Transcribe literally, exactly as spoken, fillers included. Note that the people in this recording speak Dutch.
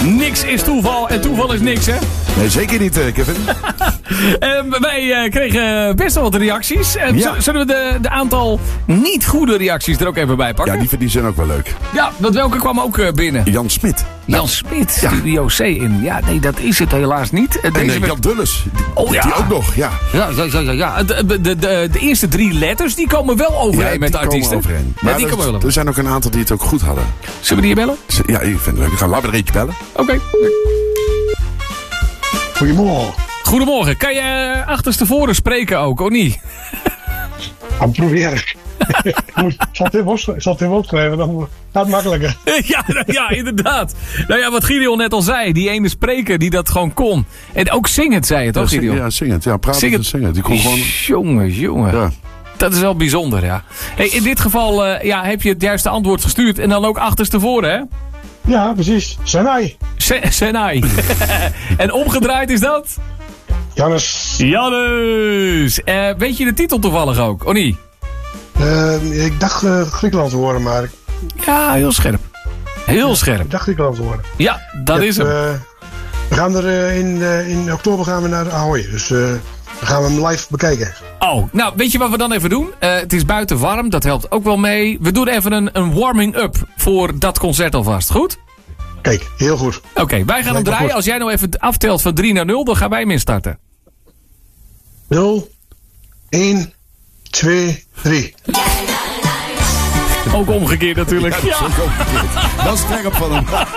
Niks is toeval en toeval is niks, hè? Nee, zeker niet, uh, Kevin. uh, wij uh, kregen best wel wat reacties. Uh, ja. Zullen we de, de aantal niet goede reacties er ook even bij pakken? Ja, die, die zijn ook wel leuk. Ja, want welke kwam ook uh, binnen? Jan Smit. Jan nou, Smit, ja. Studio C in. Ja, nee, dat is het helaas niet. Uh, Deze en uh, Jan Dulles. Die, oh ja. Die ook nog, ja. Ja, ja, ja, ja, ja. De, de, de, de, de eerste drie letters, die komen wel overeen ja, met de artiesten. Overeen. Maar ja, die er, komen wel er zijn ook een aantal die het ook goed hadden. Zullen we die bellen? Ja, ik vind het leuk. Laten we er eentje bellen. Oké. Okay. Goedemorgen. Goedemorgen. Kan je achterstevoren spreken ook, of niet? Aan het proberen. Ik zal het even opschrijven, dan gaat het makkelijker. ja, ja, inderdaad. Nou ja, wat Gideon net al zei, die ene spreker die dat gewoon kon. En ook zingend zei het, toch, ja, Gideon? Ja, zingend. Ja, praten zingend. en zingen. Die kon gewoon... Jongen, jongen. Ja. Dat is wel bijzonder, ja. Hey, in dit geval uh, ja, heb je het juiste antwoord gestuurd en dan ook achterstevoren, hè? Ja, precies. Senai. Se Senai. En omgedraaid is dat? Jannes. Jannes. Uh, weet je de titel toevallig ook, of niet? Uh, ik dacht uh, Griekenland te horen, maar... Ja, heel scherp. Heel ja, scherp. Ik dacht Griekenland te horen. Ja, dat heb, is hem. Uh, we gaan er uh, in, uh, in oktober gaan we naar Ahoy. Dus uh, dan gaan we hem live bekijken. Oh, nou, weet je wat we dan even doen? Uh, het is buiten warm, dat helpt ook wel mee. We doen even een, een warming-up voor dat concert alvast, goed? Kijk, heel goed. Oké, okay, wij gaan hem draaien. Goed. Als jij nou even aftelt van drie naar nul, dan gaan wij hem instarten. nul, één, twee, drie. Ook omgekeerd natuurlijk. Ja, dat is ja. Ook omgekeerd. Dat is streng op van hem.